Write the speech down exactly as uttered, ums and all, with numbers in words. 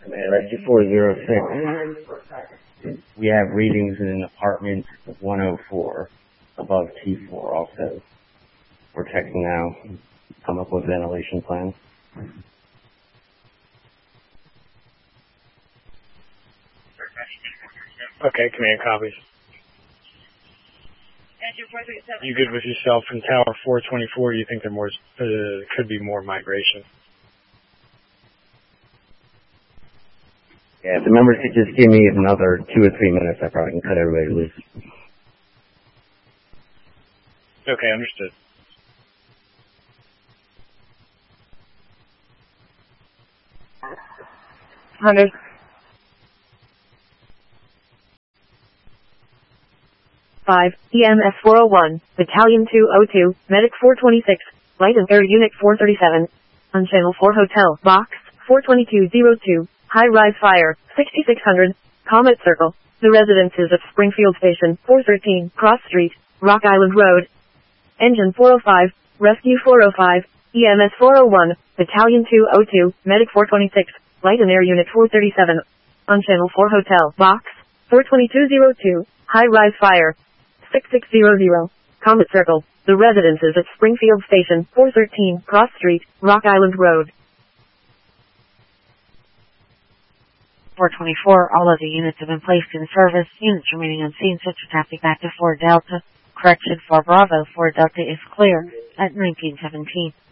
Rescue four zero six. We have readings in apartment one oh four above T four also. We're checking now. Come up with ventilation plans. Okay, command copies. You good with yourself in Tower four twenty-four? You think there more uh, could be more migration? Yeah, if the members could just give me another two or three minutes, I probably can cut everybody loose. Okay, understood. Hundred. Five, E M S four oh one, Battalion two oh two, Medic four twenty-six, Light and Air Unit four thirty-seven, on Channel four Hotel, Box, four twenty-two oh two, High-Rise Fire, sixty-six hundred, Comet Circle, the residences of Springfield Station, four thirteen, Cross Street, Rock Island Road. Engine four oh five, Rescue four oh five, E M S four oh one, Battalion two oh two, Medic four twenty-six, Light and Air Unit four thirty-seven, on Channel four Hotel, Box, four twenty-two oh two, High-Rise Fire, sixty-six hundred, Comet Circle, the residences at Springfield Station, four thirteen, Cross Street, Rock Island Road. four twenty-four, all of the units have been placed in service. Units remaining on scene, switch to traffic back to four Delta. Correction for Bravo, four Delta is clear at nineteen seventeen.